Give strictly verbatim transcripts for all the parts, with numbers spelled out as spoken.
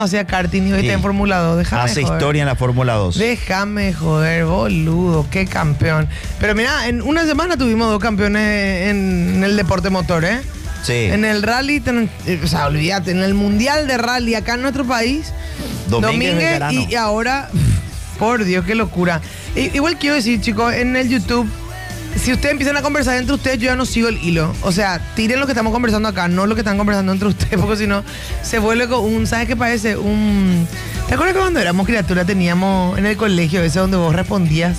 hacía karting y hoy Sí. está en Fórmula dos. Déjame Hace joder. historia en la Fórmula dos. Déjame joder, boludo, qué campeón. Pero mira, en una semana tuvimos dos campeones en, en el deporte motor, ¿eh? Sí. En el rally, ten- eh, o sea, olvídate, en el mundial de rally acá en nuestro país, Domínguez Domínguez Bejarano. y, y ahora, por Dios, qué locura. I- igual quiero decir, chicos, en el YouTube, si ustedes empiezan a conversar entre ustedes, yo ya no sigo el hilo. O sea, tiren lo que estamos conversando acá, no lo que están conversando entre ustedes, porque si no, se vuelve con un, ¿sabes qué parece? Un... ¿Te acuerdas que cuando éramos criaturas teníamos en el colegio ese donde vos respondías?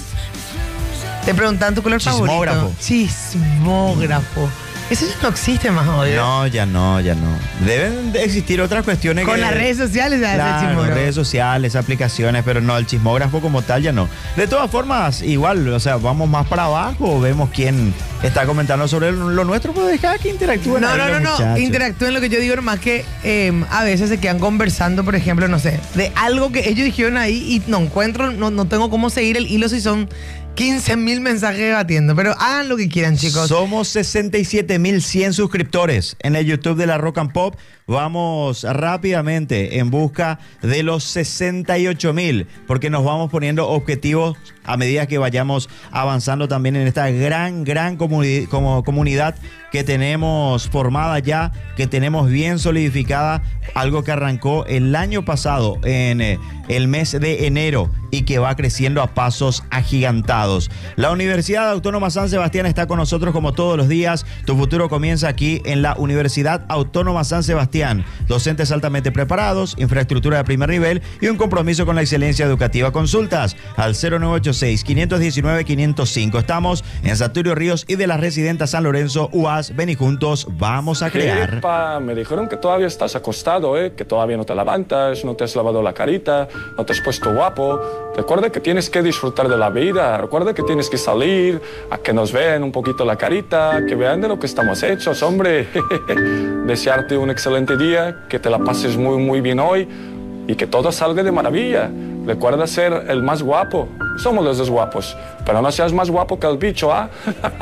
Te preguntaban tu color Chismógrafo. favorito. Chismógrafo. Eso ya no existe más hoy. ¿eh? No, ya no, ya no. Deben de existir otras cuestiones Con que... las redes sociales ya es el Claro, chismógrafo. redes sociales, aplicaciones, pero no, el chismógrafo como tal ya no. De todas formas, igual, o sea, vamos más para abajo, vemos quién está comentando sobre lo nuestro, pues deja que interactúen. No, ahí no, los no, no. muchachos. Interactúen lo que yo digo, nomás que eh, a veces se quedan conversando, por ejemplo, no sé, de algo que ellos dijeron ahí y no encuentro, no, no tengo cómo seguir el hilo si son quince mil mensajes debatiendo. Pero hagan lo que quieran, chicos. Somos sesenta y siete mil cien suscriptores en el YouTube de la Rock and Pop. Vamos rápidamente en busca de los sesenta y ocho mil, porque nos vamos poniendo objetivos a medida que vayamos avanzando también en esta gran, gran comuni- como comunidad que tenemos formada ya, que tenemos bien solidificada, algo que arrancó el año pasado en eh, el mes de enero y que va creciendo a pasos agigantados. La Universidad Autónoma San Sebastián está con nosotros como todos los días. Tu futuro comienza aquí en la Universidad Autónoma San Sebastián. Docentes altamente preparados, infraestructura de primer nivel y un compromiso con la excelencia educativa. Consultas al cero nueve ocho seis, cinco uno nueve, cinco cero cinco. Estamos en Saturio Ríos y de las Residentas San Lorenzo, U A S. Ven y juntos vamos a crear. Epa, me dijeron que todavía estás acostado, ¿eh? Que todavía no te levantas, no te has lavado la carita, no te has puesto guapo. Recuerda que tienes que disfrutar de la vida, recuerda que tienes que salir, a que nos vean un poquito la carita, que vean de lo que estamos hechos, hombre. Desearte un excelente día, que te la pases muy, muy bien hoy y que todo salga de maravilla. Recuerda ser el más guapo. Somos los dos guapos, pero no seas más guapo que el bicho, ¿ah?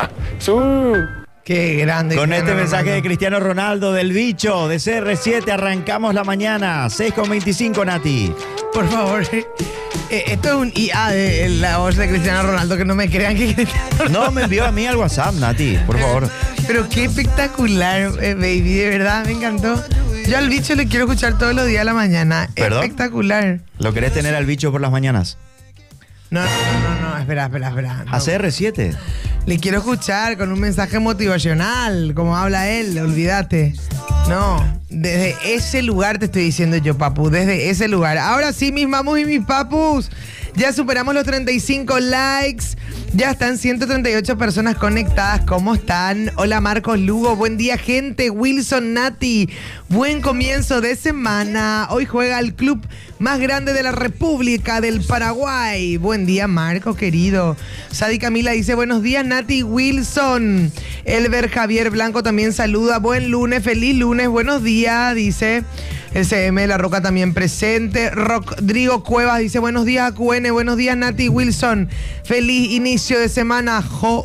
Su. Qué grande. Con este Cristiano mensaje de Ronaldo. Cristiano Ronaldo del bicho de C R siete arrancamos la mañana. seis con veinticinco, Nati. Por favor. Eh, esto es un I A de la voz de Cristiano Ronaldo, que no me crean que Cristiano No me envió a mí al WhatsApp, Nati, por favor. Pero qué espectacular, eh, baby, de verdad, me encantó. Yo al bicho le quiero escuchar todos los días a la mañana. ¿Perdón? Espectacular. ¿Lo querés tener al bicho por las mañanas? No, no, no, no, espera, espera, espera. no. A C R siete. Le quiero escuchar con un mensaje motivacional, como habla él, olvídate. No, desde ese lugar te estoy diciendo yo, papu, desde ese lugar. Ahora sí, mis mamos y mis papus, ya superamos los treinta y cinco likes, ya están ciento treinta y ocho personas conectadas. ¿Cómo están? Hola Marcos Lugo, buen día gente, Wilson Nati, buen comienzo de semana. Hoy juega el club más grande de la República del Paraguay. Buen día Marco, querido. Sadi Camila dice, buenos días Nati, Wilson. Elber Javier Blanco también saluda, buen lunes, feliz lunes, buenos días, dice. El C M de La Roca también presente. Rodrigo Cuevas dice, buenos días A Q N, buenos días Nati, Wilson. Feliz inicio de semana,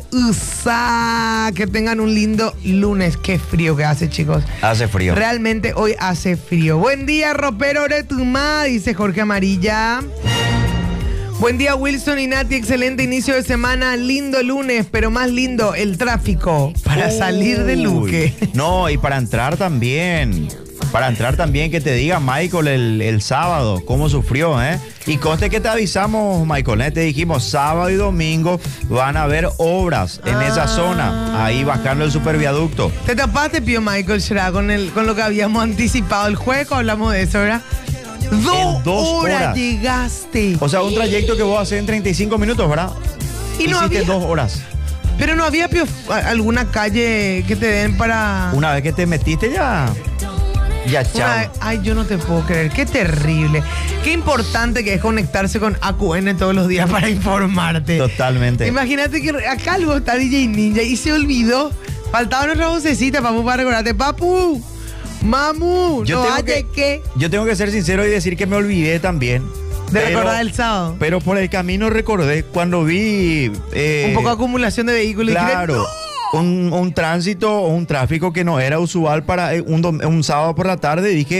Jousa. Que tengan un lindo lunes. Qué frío que hace, chicos. Hace frío. Realmente hoy hace frío. Buen día, ropero Retumá, dice Jorge Amarilla. Buen día, Wilson y Nati. Excelente inicio de semana. Lindo lunes, pero más lindo el tráfico para salir de Luque. Uy, no, y para entrar también. Para entrar también, que te diga Michael el, el sábado cómo sufrió, ¿eh? Y conste que te avisamos, Michael, ¿eh? Te dijimos sábado y domingo van a haber obras en Ah. esa zona, ahí bajando el superviaducto. ¿Te tapaste, Pío Michael, será con, el, con lo que habíamos anticipado el juego? Hablamos de eso, ¿verdad? Dos, En dos horas, horas. llegaste. O sea, un trayecto que vos haces en treinta y cinco minutos, ¿verdad? Y no Hiciste había, dos horas. pero no había, Pío, alguna calle que te den para... Una vez que te metiste ya... Ya, Una chao. vez- ay, yo no te puedo creer. Qué terrible. Qué importante que es conectarse con A Q N todos los días para informarte. Totalmente. Imagínate que acá algo está D J Ninja y se olvidó. Faltaba nuestra vocecita, papu, para recordarte. Papu, mamu, Yo no tengo hay que- de qué. Yo tengo que ser sincero y decir que me olvidé también. De Pero- recordar el sábado. Pero por el camino recordé cuando vi... eh, Un poco de acumulación de vehículos. y dije, Claro. ¡no! Un, un tránsito o un tráfico que no era usual para eh, un, dom- un sábado por la tarde. Dije,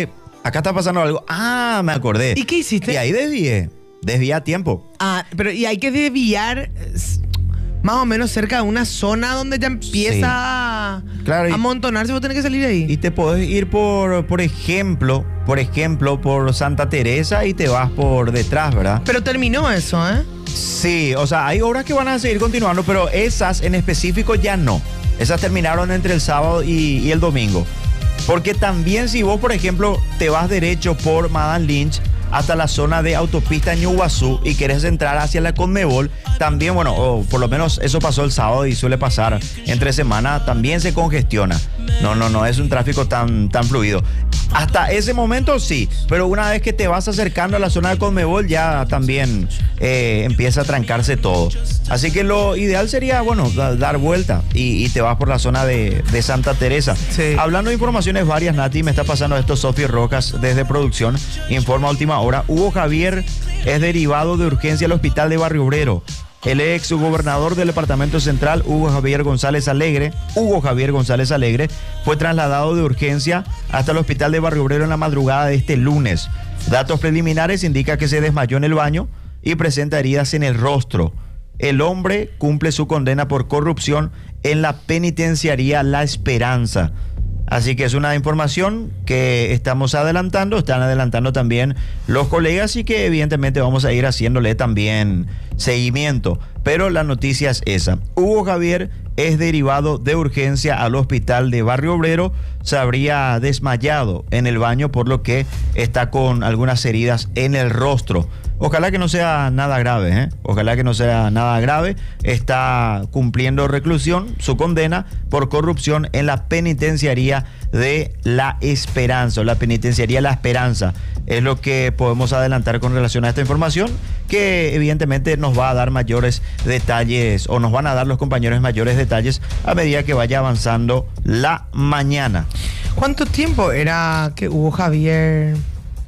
acá está pasando algo. Ah, me acordé. ¿Y qué hiciste? Y ahí desvié. Desvié a tiempo. Ah, pero y hay que desviar s- más o menos cerca de una zona donde ya empieza Sí. a Claro, y- amontonarse, vos tenés que salir de ahí. Y te podés ir por, por ejemplo, por ejemplo, por Santa Teresa y te vas por detrás, ¿verdad? Pero terminó eso, ¿eh? Sí, o sea, hay obras que van a seguir continuando, pero esas en específico ya no. Esas terminaron entre el sábado y, y el domingo. Porque también si vos, por ejemplo, te vas derecho por Madame Lynch hasta la zona de autopista Ñuguazú y querés entrar hacia la Conmebol, también, bueno, o por lo menos eso pasó el sábado y suele pasar entre semana, también se congestiona. No, no, no es un tráfico tan, tan fluido. Hasta ese momento sí, pero una vez que te vas acercando a la zona de Conmebol ya también eh, empieza a trancarse todo. Así que lo ideal sería, bueno, da- dar vuelta y, y te vas por la zona de, de Santa Teresa. Sí. Hablando de informaciones varias, Nati, me está pasando esto Sofía Rojas desde producción. Informa a última hora. Hugo Javier es derivado de urgencia al hospital de Barrio Obrero. El ex gobernador del departamento central, Hugo Javier González Alegre, Hugo Javier González Alegre, fue trasladado de urgencia hasta el hospital de Barrio Obrero en la madrugada de este lunes. Datos preliminares indican que se desmayó en el baño y presenta heridas en el rostro. El hombre cumple su condena por corrupción en la penitenciaría La Esperanza. Así que es una información que estamos adelantando, están adelantando también los colegas y que evidentemente vamos a ir haciéndole también seguimiento. Pero la noticia es esa. Hugo Javier es derivado de urgencia al hospital de Barrio Obrero. Se habría desmayado en el baño, por lo que está con algunas heridas en el rostro. Ojalá que no sea nada grave, ¿eh? Ojalá que no sea nada grave. Está cumpliendo reclusión, su condena por corrupción en la penitenciaría de La Esperanza, o la penitenciaría La Esperanza. Es lo que podemos adelantar con relación a esta información, que evidentemente nos va a dar mayores detalles, o nos van a dar los compañeros mayores detalles a medida que vaya avanzando la mañana. ¿Cuánto tiempo era que Hugo Javier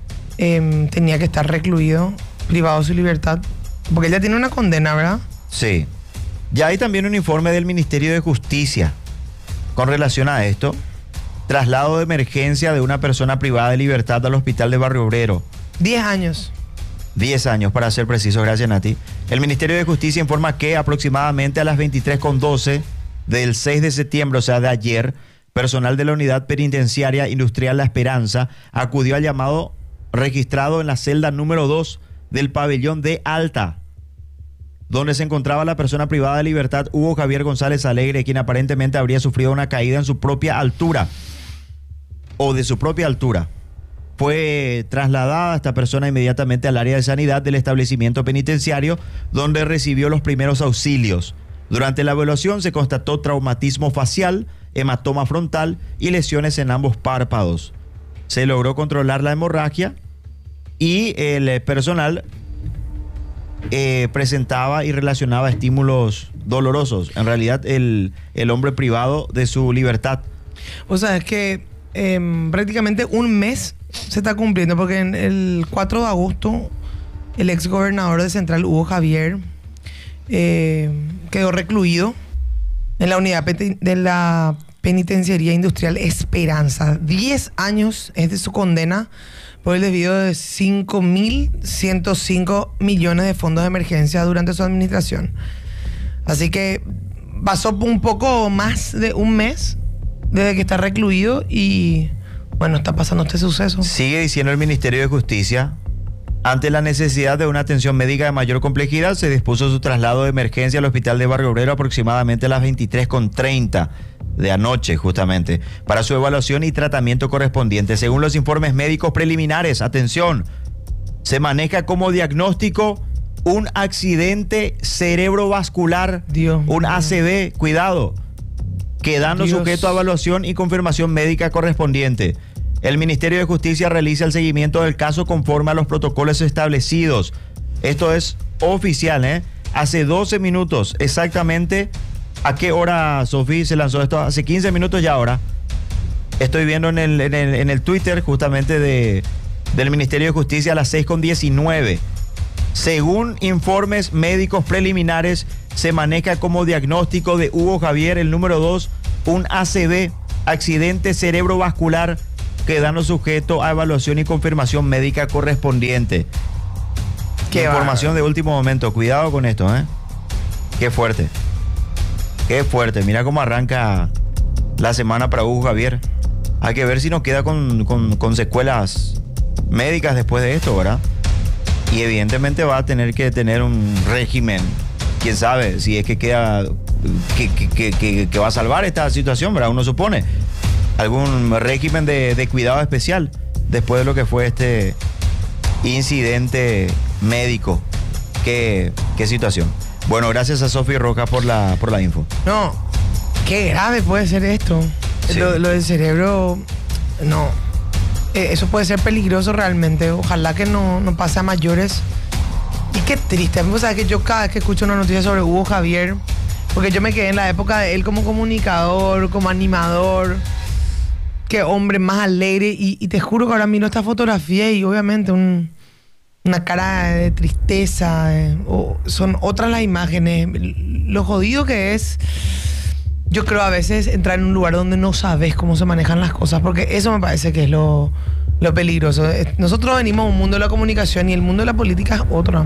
em, tenía que estar recluido, privado de su libertad? Porque él ya tiene una condena, ¿verdad? Sí. Ya hay también un informe del Ministerio de Justicia con relación a esto. Traslado de emergencia de una persona privada de libertad al hospital de Barrio Obrero. Diez años. diez años, para ser preciso, gracias Nati. El Ministerio de Justicia informa que aproximadamente a las veintitrés con doce del seis de septiembre, o sea, de ayer, personal de la Unidad Penitenciaria Industrial La Esperanza acudió al llamado registrado en la celda número dos del pabellón de Alta, donde se encontraba la persona privada de libertad Hugo Javier González Alegre, quien aparentemente habría sufrido una caída en su propia altura, o de su propia altura. Fue trasladada esta persona inmediatamente al área de sanidad del establecimiento penitenciario, donde recibió los primeros auxilios. Durante la evaluación se constató traumatismo facial, hematoma frontal y lesiones en ambos párpados. Se logró controlar la hemorragia y el personal eh, presentaba y relacionaba estímulos dolorosos. En realidad, el, el hombre privado de su libertad. O sea, es que em, prácticamente un mes se está cumpliendo, porque en el cuatro de agosto el ex gobernador de Central, Hugo Javier, eh, quedó recluido en la unidad peti- de la penitenciaría industrial Esperanza. Diez años es de su condena por el desvío de cinco mil ciento cinco millones de fondos de emergencia durante su administración. Así que pasó un poco más de un mes desde que está recluido y, bueno, está pasando este suceso. Sigue diciendo el Ministerio de Justicia, ante la necesidad de una atención médica de mayor complejidad, se dispuso su traslado de emergencia al hospital de Barrio Obrero aproximadamente a las veintitrés con treinta de anoche, justamente, para su evaluación y tratamiento correspondiente. Según los informes médicos preliminares, atención, se maneja como diagnóstico un accidente cerebrovascular, Dios un mío. A C V, cuidado, quedando Dios. sujeto a evaluación y confirmación médica correspondiente. El Ministerio de Justicia realiza el seguimiento del caso conforme a los protocolos establecidos. Esto es oficial, ¿eh? Hace doce minutos, exactamente. ¿A qué hora, Sofía, se lanzó esto? Hace quince minutos ya ahora. Estoy viendo en el, en el, en el Twitter justamente de, del Ministerio de Justicia a las seis con diecinueve. Según informes médicos preliminares, se maneja como diagnóstico de Hugo Javier, el número dos, un A C V, accidente cerebrovascular, quedando sujeto a evaluación y confirmación médica correspondiente. Qué Información de último momento. Cuidado con esto, ¿eh? Qué fuerte. Qué fuerte. Mira cómo arranca la semana para Hugo Javier. Hay que ver si nos queda con, con, con secuelas médicas después de esto, ¿verdad? Y evidentemente va a tener que tener un régimen. Quién sabe si es que queda que, que, que, que, que va a salvar esta situación, ¿verdad? Uno supone. Algún régimen de, de cuidado especial después de lo que fue este incidente médico. Qué, qué situación. Bueno, gracias a Sofi Rojas por la, por la info. No, qué grave puede ser esto. Sí. Lo, lo del cerebro, no. Eh, eso puede ser peligroso realmente. Ojalá que no, no pase a mayores. Y qué triste. O sea, que yo cada vez que escucho una noticia sobre Hugo Javier, porque yo me quedé en la época de él como comunicador, como animador. Qué hombre más alegre. Y, y te juro que ahora miro esta fotografía y obviamente un, una cara de tristeza. De, o son otras las imágenes. Lo jodido que es. Yo creo a veces entrar en un lugar donde no sabes cómo se manejan las cosas, porque eso me parece que es lo, lo peligroso. Nosotros venimos a un mundo de la comunicación y el mundo de la política es otro.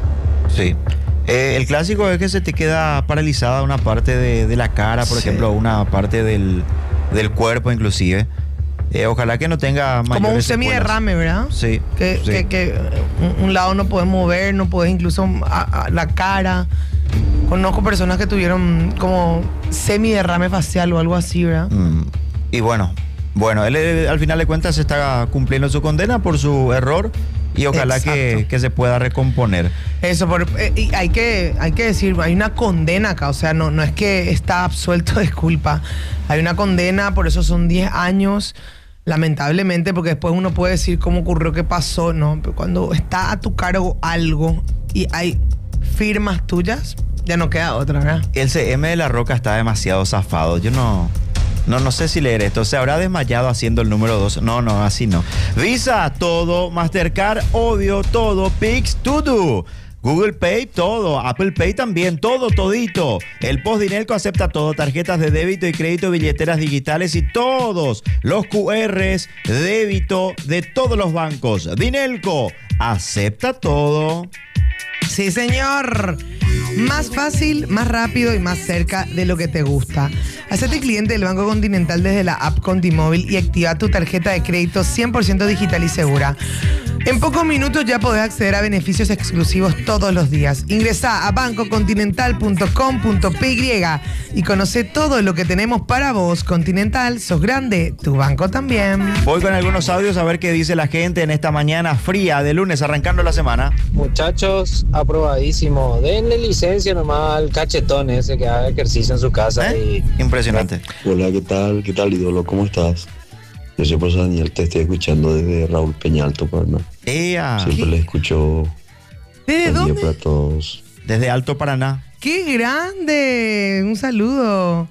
Sí. Eh, el clásico es que se te queda paralizada una parte de, de la cara, por Sí. ejemplo, una parte del, del cuerpo inclusive. Eh, ojalá que no tenga mayores Como un secuelas. semiderrame, ¿verdad? Sí, Que, sí. que, que un, un lado no puedes mover, no puedes incluso a, a la cara. Conozco personas que tuvieron como semiderrame facial o algo así, ¿verdad? Mm, y bueno, bueno, él eh, al final de cuentas está cumpliendo su condena por su error y ojalá que, Exacto. que se pueda recomponer. Eso, por, eh, y hay que, hay que decir, hay una condena acá, o sea, no, no es que está absuelto de culpa. Hay una condena, por eso son diez años, lamentablemente, porque después uno puede decir cómo ocurrió, qué pasó, ¿no? Pero cuando está a tu cargo algo y hay firmas tuyas, ya no queda otra, ¿verdad? El C M de La Roca está demasiado zafado. Yo no, no, no sé si leer esto. ¿Se habrá desmayado haciendo el número dos? No, no, así no. Visa, todo. Mastercard, obvio, todo. Pix, todo. Google Pay, todo. Apple Pay también, todo, todito. El Postdinelco acepta todo. Tarjetas de débito y crédito, billeteras digitales y todos los Q Rs, débito de todos los bancos. Dinelco, acepta todo. Sí, señor. Más fácil, más rápido y más cerca de lo que te gusta. Hacete cliente del Banco Continental desde la app Contimóvil y activa tu tarjeta de crédito cien por ciento digital y segura. En pocos minutos ya podés acceder a beneficios exclusivos todos los días. Ingresá a banco continental punto com punto p y y conoce todo lo que tenemos para vos. Continental, sos grande, tu banco también. Voy con algunos audios a ver qué dice la gente en esta mañana fría de lunes arrancando la semana. Muchachos, aprobadísimo. Denle licencia nomás al cachetón ese que haga ejercicio en su casa. ¿Eh? Y Impresionante. Hola, ¿qué tal? ¿Qué tal, ídolo? ¿Cómo estás? Yo soy por Daniel, te estoy escuchando desde Raúl Peñalto, Paraná. Ea, Siempre le escucho. ¿Desde Buen día dónde? para todos. desde Alto Paraná. ¡Qué grande! Un saludo.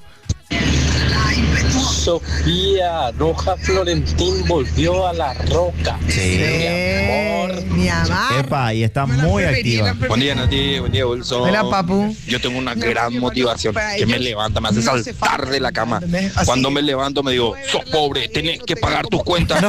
Sofía Roja Florentín volvió a la roca. Sí. Eh, mi amor. Epa, y está muy activa. Buen día, Nati. Buen día, Wilson. Hola, papu. Yo tengo una gran motivación que me levanta, me hace saltar de la cama. Así. Cuando me levanto me digo, sos pobre, tenés que pagar tus cuentas.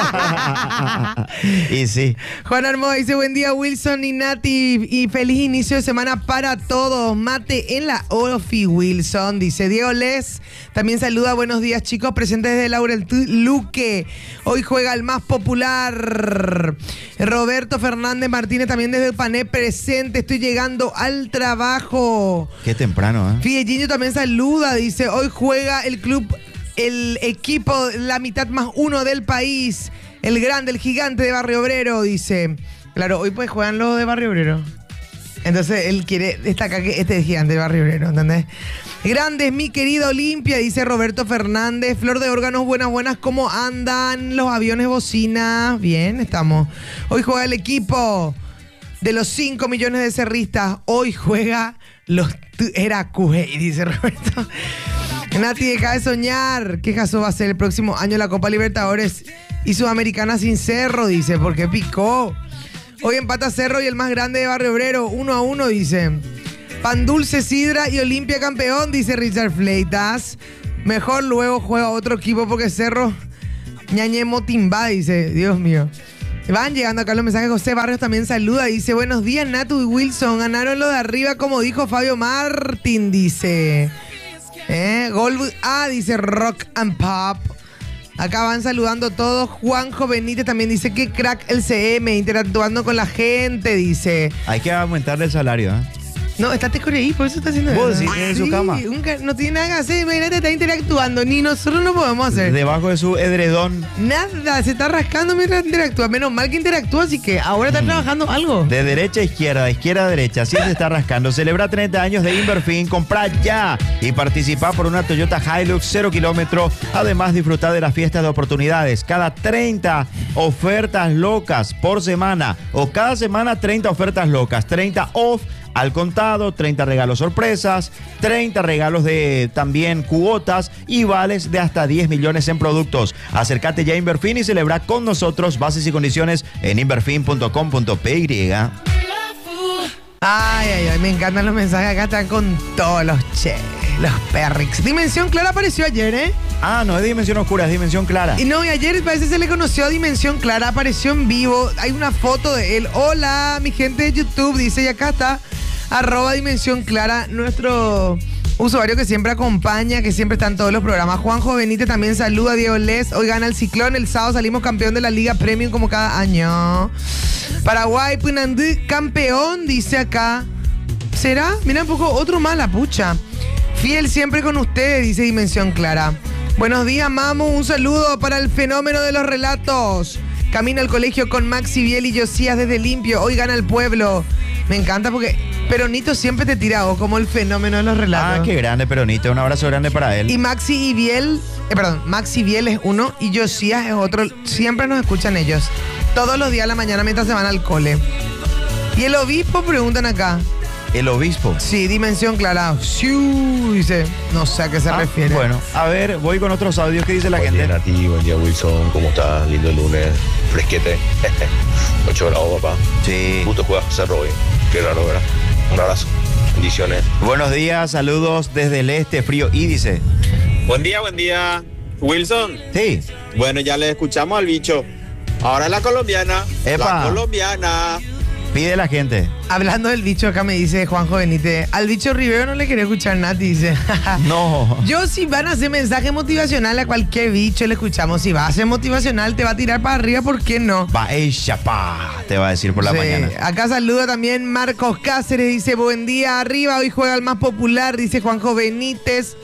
Y sí. Juan Armó dice, buen día Wilson y Nati y feliz inicio de semana para todos. Mate en la Ofi Wilson, dice Diego Les. También saluda, buenos días chicos, presentes desde Laurel Luque. Hoy juega el más popular. Roberto Fernández Martínez también desde Pané presente. Estoy llegando al trabajo. Qué temprano, ¿eh? Fidellinho también saluda, dice, hoy juega el club, el equipo, la mitad más uno del país. El grande, el gigante de Barrio Obrero, dice. Claro, hoy pues juegan los de Barrio Obrero. Entonces él quiere destacar que este es el gigante de Barrio Obrero, ¿entendés? Grandes, mi querida Olimpia, dice Roberto Fernández. Flor de órganos, buenas, buenas. ¿Cómo andan los aviones bocina? Bien, estamos. Hoy juega el equipo de los cinco millones de cerristas. Hoy juega los... Era Cujey, dice Roberto. Nati, deja de soñar. ¿Qué caso va a ser el próximo año la Copa Libertadores y Sudamericana sin Cerro? Dice, porque picó. Hoy empata Cerro y el más grande de Barrio Obrero, uno a uno, dice. Pan Dulce, Sidra y Olimpia campeón, dice Richard Fleitas. Mejor luego juega otro equipo porque Cerro Ñañe Motimba, dice, Dios mío. Van llegando acá los mensajes. José Barrios también saluda. Dice, buenos días, Natu y Wilson. Ganaron lo de arriba, como dijo Fabio Martín, dice. ¿Eh? Gold Ah, dice Rock and Pop. Acá van saludando todos. Juanjo Benítez también dice que crack el C M, interactuando con la gente, dice. Hay que aumentarle el salario, ¿eh? No, está Tecoreí, por eso está haciendo eso. ¿Vos decís en su cama? Un ca- no tiene nada que hacer, imagínate, está interactuando. Ni nosotros no podemos hacer. Debajo de su edredón. Nada, se está rascando mientras interactúa. Menos mal que interactúa, así que ahora está trabajando algo. De derecha a izquierda, de izquierda a derecha, así se está rascando. Celebra treinta años de Inverfin, compra ya y participa por una Toyota Hilux cero kilómetros. Además, disfrutar de las fiestas de oportunidades. Cada treinta ofertas locas por semana o cada semana treinta ofertas locas. treinta off al contado, treinta regalos sorpresas, treinta regalos de también cuotas y vales de hasta diez millones en productos. Acércate ya a Inverfin y celebra con nosotros. Bases y condiciones en inverfin punto com punto p y. Ay, ay, ay, me encantan los mensajes. Acá están con todos los che, los perrix. Dimensión Clara apareció ayer, ¿eh? Ah, no es Dimensión Oscura, es Dimensión Clara. Y no, y ayer parece que se le conoció a Dimensión Clara, apareció en vivo. Hay una foto de él. Hola, mi gente de YouTube, dice, y acá está. Arroba Dimensión Clara, nuestro usuario que siempre acompaña, que siempre está en todos los programas. Juanjo Benítez también saluda. Diego Les, hoy gana el Ciclón. El sábado salimos campeón de la Liga Premium como cada año. Paraguay, Punandú, campeón, dice acá. ¿Será? Mira un poco, otro más, la pucha. Fiel siempre con ustedes, dice Dimensión Clara. Buenos días, Mamu. Un saludo para el fenómeno de los relatos. Camina al colegio con Maxi Biel y Josías desde Limpio. Hoy gana el pueblo. Me encanta porque Peronito siempre te tira vos como el fenómeno de los relatos. Ah, qué grande, Peronito. Un abrazo grande para él. Y Maxi y Biel, eh, perdón, Maxi Biel es uno y Josías es otro. Siempre nos escuchan ellos. Todos los días a la mañana mientras se van al cole. Y el obispo, preguntan acá. El obispo. Sí, Dimensión Clara. Siu, dice. No sé a qué se Ah, refiere. Bueno, a ver, voy con otros audios. ¿Qué dice la Buen gente? día, Nati, buen día, Wilson. ¿Cómo estás? Lindo lunes, fresquete. ocho grados, papá. Sí. Justo juegas Cerro hoy. Qué raro, ¿verdad? Un abrazo. Bendiciones. Buenos días, saludos desde el este, frío y dice. Buen día, buen día. Wilson. Sí. Bueno, ya le escuchamos al bicho. Ahora la colombiana. Epa. La colombiana. Pide la gente. Hablando del bicho, acá me dice Juanjo Benítez. Al bicho Rivero no le quería escuchar nada, dice. No. Yo, si van a hacer mensaje motivacional a cualquier bicho, le escuchamos. Si va a ser motivacional, te va a tirar para arriba, ¿por qué no? Va, ey, chapá, te va a decir por la Sí. mañana. Acá saluda también Marcos Cáceres, dice, buen día, arriba, hoy juega el más popular, dice Juanjo Benítez.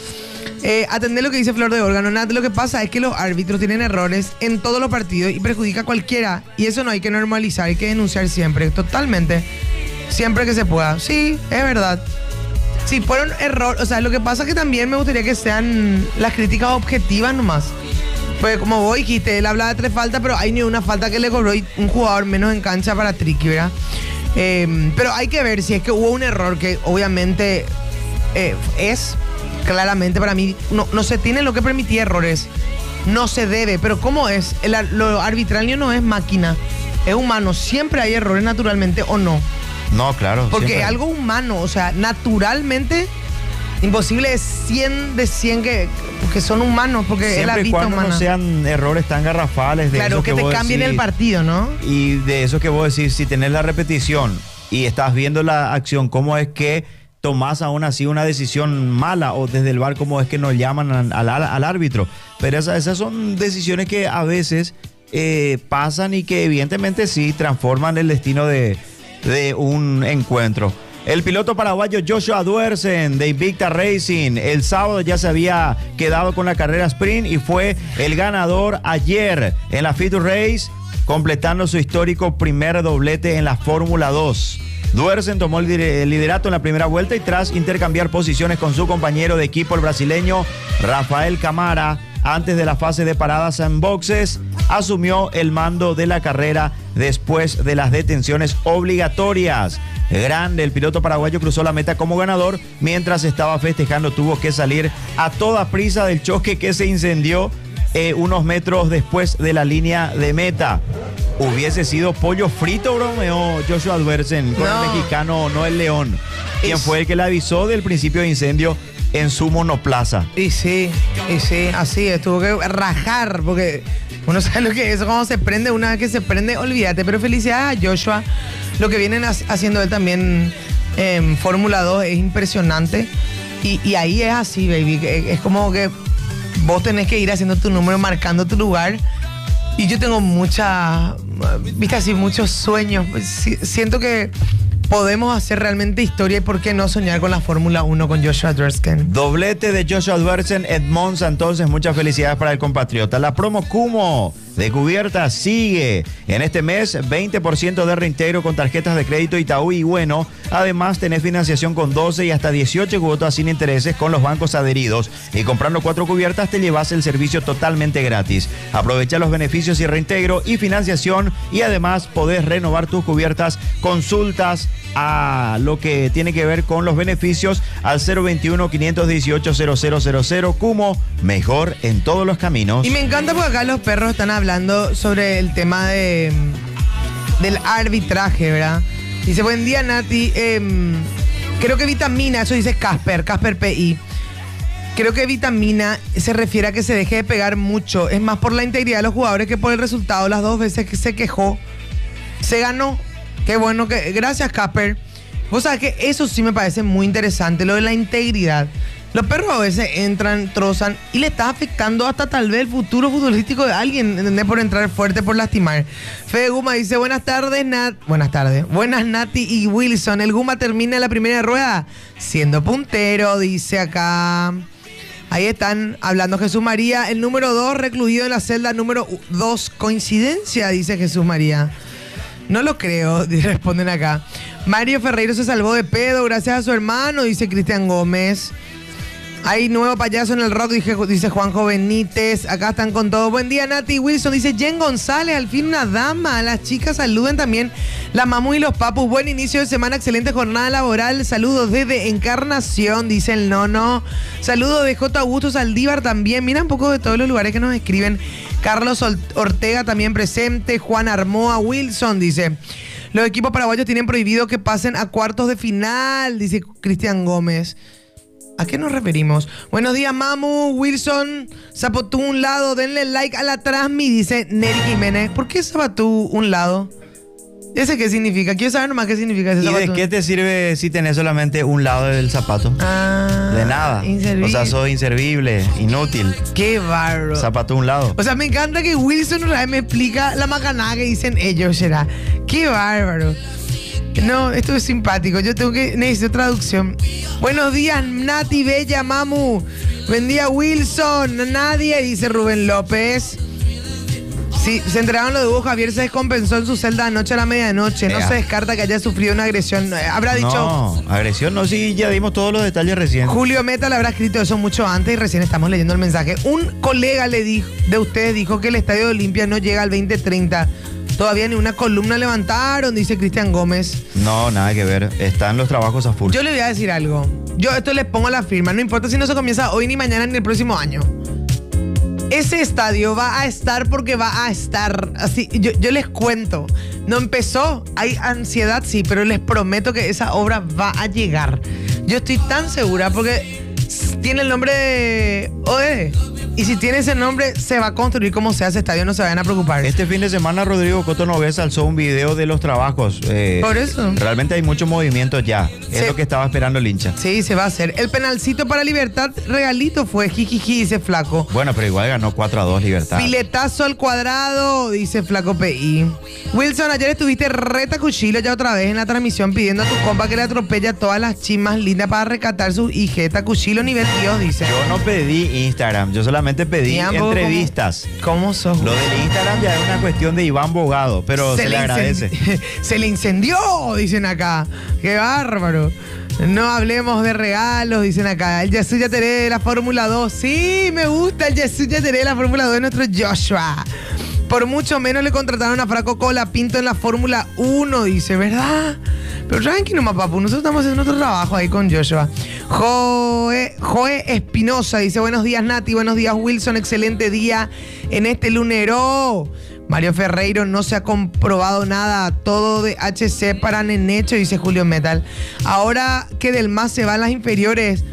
Eh, atender lo que dice Flor de Órgano, nada, lo que pasa es que los árbitros tienen errores en todos los partidos y perjudica a cualquiera. Y eso no hay que normalizar, hay que denunciar siempre, totalmente. Siempre que se pueda. Sí, es verdad. Si fueron error, o sea, lo que pasa es que también me gustaría que sean las críticas objetivas nomás. Pues como vos dijiste, él hablaba de tres faltas, pero hay ni una falta que le cobró un jugador menos en cancha para Triqui, ¿verdad? Eh, pero hay que ver si es que hubo un error que obviamente eh, es, claramente para mí, no, no se tiene lo que permitir errores. No se debe, pero ¿cómo es? El, lo arbitral no es máquina, es humano. Siempre hay errores naturalmente o no. No, claro. Porque siempre. es algo humano, o sea, naturalmente imposible es cien de cien que, que son humanos, porque es la Siempre y vista cuando humana. no sean errores tan garrafales de Claro, eso que, que, te vos cambien decís, el partido, ¿no? Y de eso que vos decís, si tenés la repetición y estás viendo la acción, ¿cómo es que tomás aún así una decisión mala? O desde el bar, ¿cómo es que nos llaman al, al, al árbitro? Pero esas, esas son decisiones que a veces eh, pasan y que evidentemente sí transforman el destino de, de un encuentro. El piloto paraguayo Joshua Duersen de Invicta Racing el sábado ya se había quedado con la carrera sprint y fue el ganador ayer en la Feature Race, completando su histórico primer doblete en la Fórmula dos. Duersen tomó el liderato en la primera vuelta y tras intercambiar posiciones con su compañero de equipo, el brasileño Rafael Camara, antes de la fase de paradas en boxes, asumió el mando de la carrera después de las detenciones obligatorias. Grande, el piloto paraguayo cruzó la meta como ganador. Mientras estaba festejando, tuvo que salir a toda prisa del choque que se incendió eh, unos metros después de la línea de meta. Hubiese sido pollo frito, bromeó Joshua Duersen con No. el mexicano Noel León, quien Es- fue el que le avisó del principio de incendio en su monoplaza. Y sí, y sí, así es, tuvo que rajar, porque uno sabe lo que es, cuando se prende, una vez que se prende, olvídate, pero felicidades a Joshua, lo que vienen haciendo él también en Fórmula dos es impresionante, y, y ahí es así, baby, es como que vos tenés que ir haciendo tu número, marcando tu lugar, y yo tengo mucha, viste así, muchos sueños, siento que podemos hacer realmente historia y por qué no soñar con la Fórmula uno con Joshua Dwersken. Doblete de Joshua Dwersken, Ed Monza, entonces muchas felicidades para el compatriota. La promo Kumo de cubierta sigue. En este mes, veinte por ciento de reintegro con tarjetas de crédito Itaú y Bueno. Además, tenés financiación con doce y hasta dieciocho cuotas sin intereses con los bancos adheridos. Y comprando cuatro cubiertas te llevas el servicio totalmente gratis. Aprovecha los beneficios y reintegro y financiación y además podés renovar tus cubiertas. Consultas a lo que tiene que ver con los beneficios al cero veintiuno, quinientos dieciocho, cero cero cero cero. Kumo, mejor en todos los caminos. Y me encanta porque acá los perros están hablando sobre el tema de del arbitraje, ¿verdad? Dice, buen día, Nati. Eh, creo que vitamina, eso dice Casper, Casper P I. Creo que vitamina se refiere a que se deje de pegar mucho. Es más por la integridad de los jugadores que por el resultado. Las dos veces que se quejó, se ganó. Qué bueno que... Gracias, Casper. Vos sabés que eso sí me parece muy interesante, lo de la integridad. Los perros a veces entran, trozan y le está afectando hasta tal vez el futuro futbolístico de alguien, ¿entendés? Por entrar fuerte, por lastimar. Fede Guma dice, buenas tardes, Nat. Buenas tardes. Buenas, Nati y Wilson. El Guma termina la primera rueda siendo puntero, dice acá. Ahí están hablando Jesús María. El número dos recluido en la celda número dos. Coincidencia, dice Jesús María. No lo creo, responden acá. Mario Ferreiro se salvó de pedo gracias a su hermano, dice Cristian Gómez. Hay nuevo payaso en el rock, dice, dice Juanjo Benítez. Acá están con todo. Buen día, Nati Wilson. Dice Jen González, al fin una dama. Las chicas saluden también. La mamu y los papus. Buen inicio de semana, excelente jornada laboral. Saludos desde Encarnación, dice el Nono. Saludos de J. Augusto Saldívar también. Mira un poco de todos los lugares que nos escriben. Carlos Ortega también presente. Juan Armoa Wilson, dice. Los equipos paraguayos tienen prohibido que pasen a cuartos de final, dice Cristian Gómez. ¿A qué nos referimos? Buenos días, Mamu, Wilson, Zapotú un lado, denle like a la transmi, dice Neri Jiménez. ¿Por qué Zapotú un lado? ¿Ese qué significa? Quiero saber nomás qué significa ese ¿Y Zapotú. de qué te sirve si tenés solamente un lado del zapato? Ah, de nada. Inservible. O sea, sos inservible, inútil. Qué bárbaro. Zapato un lado. O sea, me encanta que Wilson una vez me explica la macanada que dicen ellos, será. Qué bárbaro. No, esto es simpático. Yo tengo que... Necesito traducción. Buenos días, Nati, Bella, Mamu. Buen día, Wilson. Nadie, dice Rubén López. Sí, se enteraron los dibujos. Javier se descompensó en su celda anoche a la medianoche. No Ea. se descarta que haya sufrido una agresión. Habrá dicho... No, agresión no, sí, ya dimos todos los detalles recién. Julio Meta le habrá escrito eso mucho antes y recién estamos leyendo el mensaje. Un colega le dijo, de ustedes dijo que el Estadio de Olimpia no llega al veinte treinta. Todavía ni una columna levantaron, dice Cristian Gómez. No, nada que ver. Están los trabajos a full. Yo le voy a decir algo. Yo esto les pongo la firma. No importa si no se comienza hoy ni mañana ni el próximo año. Ese estadio va a estar porque va a estar. Así, yo, yo les cuento. No empezó. Hay ansiedad, sí, pero les prometo que esa obra va a llegar. Yo estoy tan segura porque tiene el nombre de O E. Y si tiene ese nombre, se va a construir como sea ese estadio, no se vayan a preocupar. Este fin de semana Rodrigo Coto Noves alzó un video de los trabajos. Eh, Por eso. Realmente hay mucho movimiento ya. Es Sí. lo que estaba esperando el hincha. Sí, se va a hacer. El penalcito para Libertad, regalito fue. Jijiji, dice Flaco. Bueno, pero igual ganó cuatro a dos Libertad. Piletazo al cuadrado, dice Flaco P I. Wilson, ayer estuviste reta cuchillo ya otra vez en la transmisión pidiendo a tu compa que le atropelle a todas las chimas lindas para rescatar su hijeta. Cuchillo nivel Dios, dice. Yo no pedí Instagram, yo solamente pedí Tampoco, entrevistas. ¿Cómo, cómo sos? Lo del Instagram ya es una cuestión de Iván Bogado, pero se, le agradece. incendi- Se le incendió, dicen acá. Qué bárbaro. No hablemos de regalos, dicen acá. El Yasuya Teré de la Fórmula dos. Sí, me gusta el Yasuya Teré de la Fórmula dos de nuestro Joshua. Por mucho menos le contrataron a Franco Colapinto en la Fórmula uno, dice, ¿verdad? Pero tranquilo, nomás, papu, nosotros estamos haciendo nuestro trabajo ahí con Joshua. Joe, Joe Espinosa dice, buenos días, Nati, buenos días, Wilson, excelente día en este lunero. Mario Ferreiro, no se ha comprobado nada, todo de H C para Nenecho, dice Julio Metal. Ahora que del más se van las inferiores,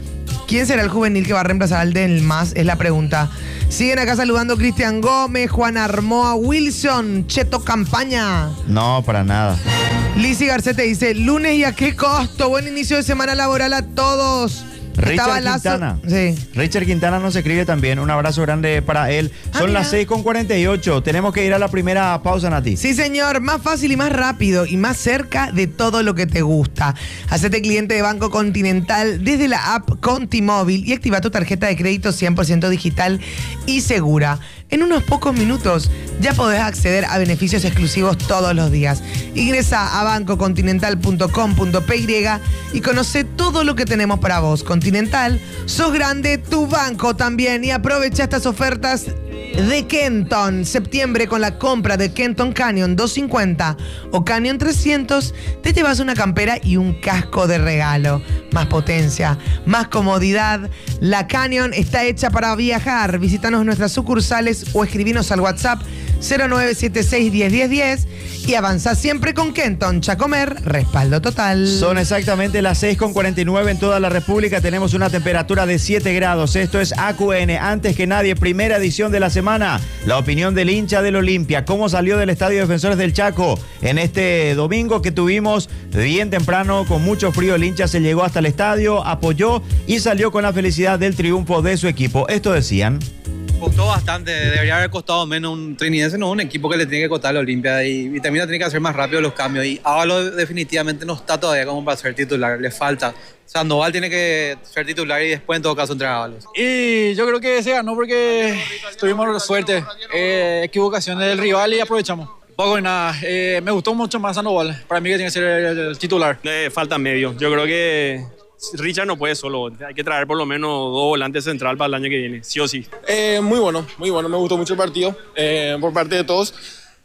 ¿Quién será el juvenil que va a reemplazar al del más? Es la pregunta. Siguen acá saludando Cristian Gómez, Juan Armoa, Wilson, Cheto Campaña. No, para nada. Lizzy Garcete dice, lunes y a qué costo, buen inicio de semana laboral a todos. Richard Quintana. Sí. Richard Quintana nos escribe también. Un abrazo grande para él. Son ah, las seis con cuarenta y ocho. Tenemos que ir a la primera pausa, Nati. Sí, señor. Más fácil y más rápido y más cerca de todo lo que te gusta. Hacete cliente de Banco Continental desde la app Contimóvil y activa tu tarjeta de crédito cien por ciento digital y segura. En unos pocos minutos ya podés acceder a beneficios exclusivos todos los días. Ingresa a banco continental punto com punto p y y conoce todo lo que tenemos para vos. Continental, sos grande, tu banco también. Y aprovecha estas ofertas de Kenton. Septiembre, con la compra de Kenton Canyon doscientos cincuenta o Canyon trescientos, te llevas una campera y un casco de regalo. Más potencia, más comodidad. La Canyon está hecha para viajar. Visítanos en nuestras sucursales o escribinos al WhatsApp cero nueve siete seis, diez, diez, diez y avanza siempre con Kenton. Chacomer, respaldo total. Son exactamente las seis con cuarenta y nueve en toda la República. Tenemos una temperatura de siete grados. Esto es A Q N. Antes que nadie, primera edición de la semana. La opinión del hincha del Olimpia. ¿Cómo salió del Estadio Defensores del Chaco en este domingo que tuvimos bien temprano, con mucho frío? El hincha se llegó hasta el estadio, apoyó y salió con la felicidad del triunfo de su equipo. Esto decían. Costó bastante, debería haber costado menos un Trinidense, no un equipo que le tiene que costar a la Olimpia y, y también tiene que hacer más rápido los cambios y Ábalos definitivamente no está todavía como para ser titular, le falta. Sandoval tiene que ser titular y después en todo caso entrar a Ábalos. Y yo creo que se ganó porque tuvimos suerte, eh, equivocaciones del rival y aprovechamos. Poco y nada, eh, me gustó mucho más Sandoval, para mí que tiene que ser el, el titular. Le falta medio, yo creo que Richard no puede solo, hay que traer por lo menos dos volantes central para el año que viene, sí o sí. Eh, muy bueno, muy bueno, me gustó mucho el partido eh, por parte de todos.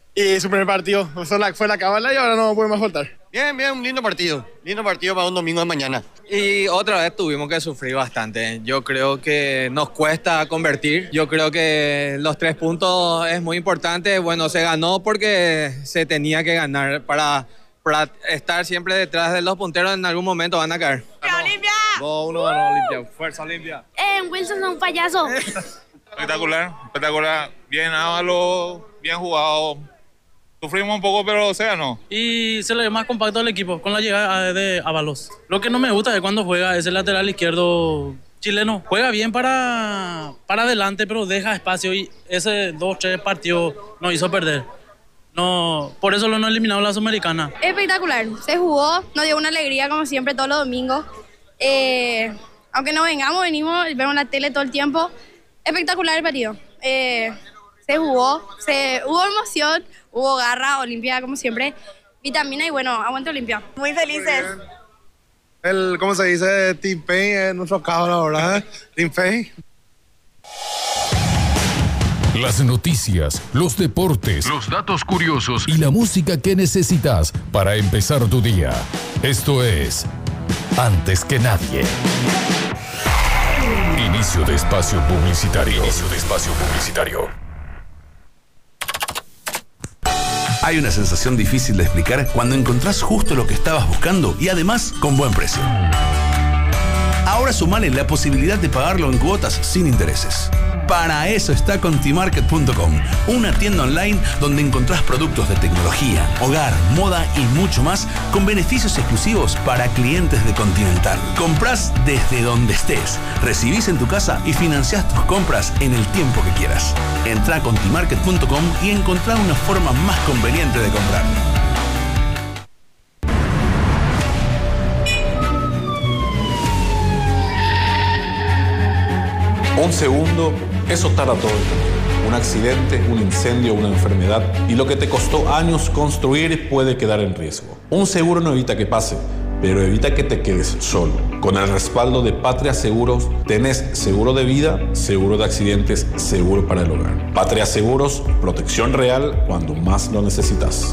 Y su primer partido fue la, fue la cábala y ahora no podemos faltar. Bien, bien, un lindo partido, lindo partido para un domingo de mañana. Y otra vez tuvimos que sufrir bastante, yo creo que nos cuesta convertir, yo creo que los tres puntos es muy importante, bueno, se ganó porque se tenía que ganar para... para estar siempre detrás de los punteros, en algún momento van a caer. ¡Olimpia! dos uno ganó Olimpia. Fuerza Olimpia. Eh, Wilson es un payaso. Espectacular, espectacular. Bien Ábalos, bien jugado. Sufrimos un poco, pero se ganó. Y se le ve más compacto al equipo con la llegada de Ábalos. Lo que no me gusta es cuando juega ese lateral izquierdo chileno. Juega bien para, para adelante, pero deja espacio y ese dos, tres partidos nos hizo perder. No, por eso lo han eliminado la Sudamericana. Espectacular, se jugó, nos dio una alegría como siempre todos los domingos. Eh, aunque no vengamos, venimos, vemos la tele todo el tiempo. Espectacular el partido. Eh, se jugó, se, hubo emoción, hubo garra, Olimpia como siempre. Vitamina y bueno, aguante Olimpia. Muy felices. El, ¿cómo se dice? Team Pain es nuestro cabrón, la verdad. Team Pain. Las noticias, los deportes, los datos curiosos y la música que necesitas para empezar tu día. Esto es Antes que Nadie. Inicio de espacio publicitario. Inicio de espacio publicitario. Hay una sensación difícil de explicar cuando encontrás justo lo que estabas buscando y además con buen precio. Ahora sumale la posibilidad de pagarlo en cuotas sin intereses. Para eso está Contimarket punto com, una tienda online donde encontrás productos de tecnología, hogar, moda y mucho más con beneficios exclusivos para clientes de Continental. Comprás desde donde estés, recibís en tu casa y financiás tus compras en el tiempo que quieras. Entrá a Contimarket punto com y encontrá una forma más conveniente de comprar. Un segundo, eso tarda todo el tiempo. Un accidente, un incendio, una enfermedad y lo que te costó años construir puede quedar en riesgo. Un seguro no evita que pase, pero evita que te quedes solo. Con el respaldo de Patria Seguros, tenés seguro de vida, seguro de accidentes, seguro para el hogar. Patria Seguros, protección real cuando más lo necesitas.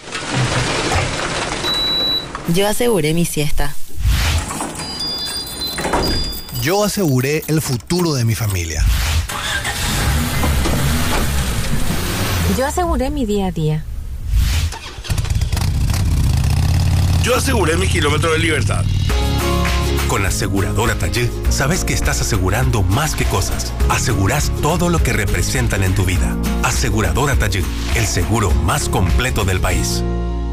Yo aseguré mi siesta. Yo aseguré el futuro de mi familia. Yo aseguré mi día a día. Yo aseguré mi kilómetro de libertad. Con Aseguradora Taller, sabes que estás asegurando más que cosas. Asegurás todo lo que representan en tu vida. Aseguradora Taller, el seguro más completo del país.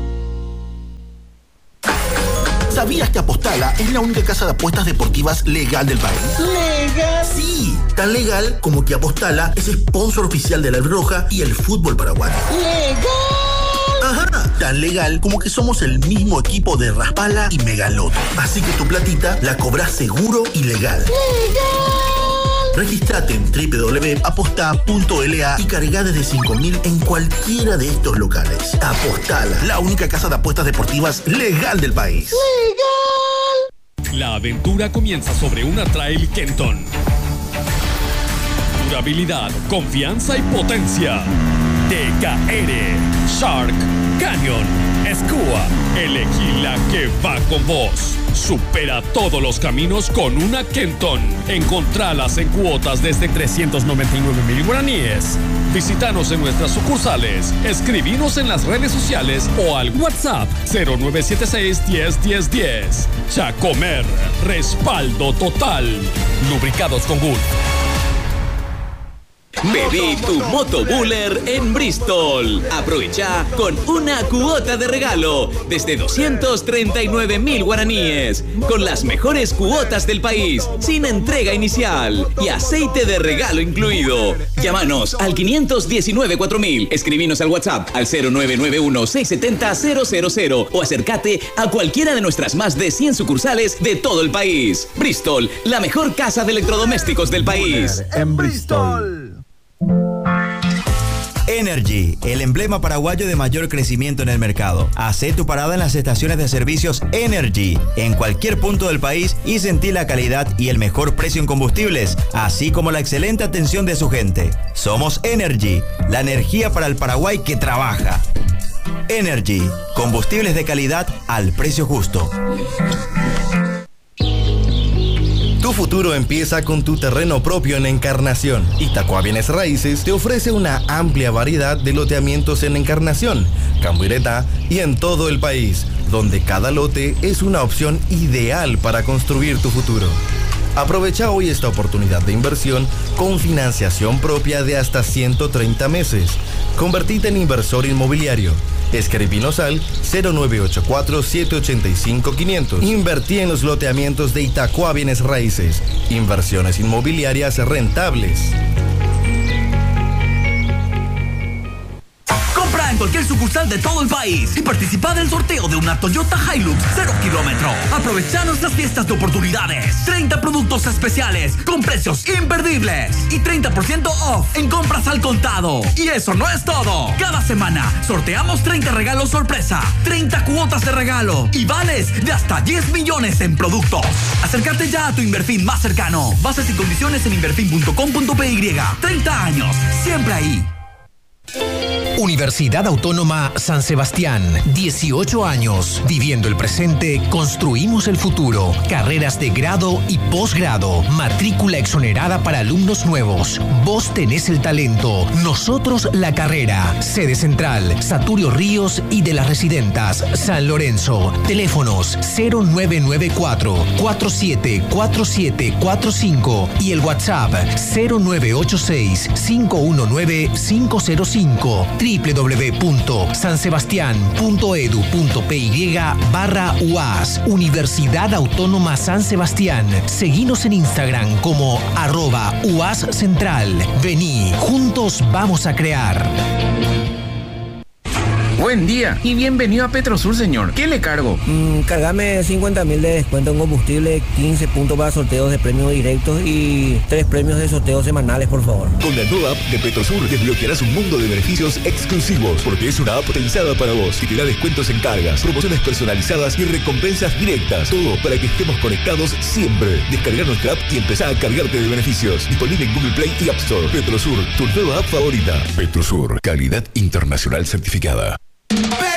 ¿Sabías que Apostala es la única casa de apuestas deportivas legal del país? ¿Legal? Sí, tan legal como que Apostala es sponsor oficial de la Roja y el fútbol paraguayo. ¡Legal! Ajá, tan legal como que somos el mismo equipo de Raspala y Megaloto. Así que tu platita la cobras seguro y legal. ¡Legal! Registrate en doble u doble u doble u punto aposta punto l a y carga desde cinco mil en cualquiera de estos locales. Apostala, la única casa de apuestas deportivas legal del país. ¡Legal! La aventura comienza sobre una Trail Kenton. Durabilidad, confianza y potencia. T K R, Shark, Canyon, Skua. Elegí la que va con vos. Supera todos los caminos con una Kenton. Encontralas en cuotas desde trescientos noventa y nueve mil guaraníes. Visítanos en nuestras sucursales. Escribinos en las redes sociales o al WhatsApp cero nueve siete seis, diez, diez, diez. Chacomer, respaldo total. Lubricados con Gulf. Pedí tu Motobuller en Bristol. Aprovecha con una cuota de regalo desde doscientos treinta y nueve mil guaraníes, con las mejores cuotas del país, sin entrega inicial y aceite de regalo incluido. Llámanos al quinientos diecinueve cuatro mil, escribinos al WhatsApp al cero nueve nueve uno, seis siete cero, cero cero cero o acércate a cualquiera de nuestras más de cien sucursales de todo el país. Bristol, la mejor casa de electrodomésticos del país. En Bristol. Energy, el emblema paraguayo de mayor crecimiento en el mercado. Hacé tu parada en las estaciones de servicios Energy, en cualquier punto del país, y sentí la calidad y el mejor precio en combustibles, así como la excelente atención de su gente. Somos Energy, la energía para el Paraguay que trabaja. Energy, combustibles de calidad al precio justo. Tu futuro empieza con tu terreno propio en Encarnación. Itacua Bienes Raíces te ofrece una amplia variedad de loteamientos en Encarnación, Cambuireta y en todo el país, donde cada lote es una opción ideal para construir tu futuro. Aprovecha hoy esta oportunidad de inversión con financiación propia de hasta ciento treinta meses. Convertite en inversor inmobiliario. Escribinos al cero nueve ocho cuatro, siete ocho cinco, quinientos. Invertí en los loteamientos de Itacua Bienes Raíces. Inversiones inmobiliarias rentables. Compra en cualquier sucursal de todo el país y participa del sorteo de una Toyota Hilux cero kilómetro. Aprovecha nuestras fiestas de oportunidades. treinta productos especiales con precios imperdibles y treinta por ciento off en compras al contado. Y eso no es todo. Cada semana sorteamos treinta regalos sorpresa, treinta cuotas de regalo y vales de hasta diez millones en productos. Acércate ya a tu Inverfin más cercano. Bases y condiciones en inverfin punto com punto p y. treinta años, siempre ahí. Universidad Autónoma San Sebastián, dieciocho años, viviendo el presente, construimos el futuro. Carreras de grado y posgrado, matrícula exonerada para alumnos nuevos. Vos tenés el talento, nosotros la carrera. Sede central, Saturio Ríos y de las Residentas, San Lorenzo. Teléfonos cero nueve nueve cuatro, cuatro siete cuatro siete cuatro cinco y el WhatsApp cero nueve ocho seis, cinco uno nueve, cinco cero cinco. w w w punto san sebastián punto e d u punto p y barra U A S. Universidad Autónoma San Sebastián. Seguinos en Instagram como arroba U A S Central. Vení, juntos vamos a crear. Buen día y bienvenido a Petrosur, señor. ¿Qué le cargo? Mm, cargame cincuenta mil de descuento en combustible, quince puntos para sorteos de premios directos y tres premios de sorteos semanales, por favor. Con la nueva app de Petrosur desbloquearás un mundo de beneficios exclusivos, porque es una app pensada para vos y te da descuentos en cargas, promociones personalizadas y recompensas directas. Todo para que estemos conectados siempre. Descarga nuestra app y empezá a cargarte de beneficios. Disponible en Google Play y App Store. Petrosur, tu nueva app favorita. Petrosur, calidad internacional certificada.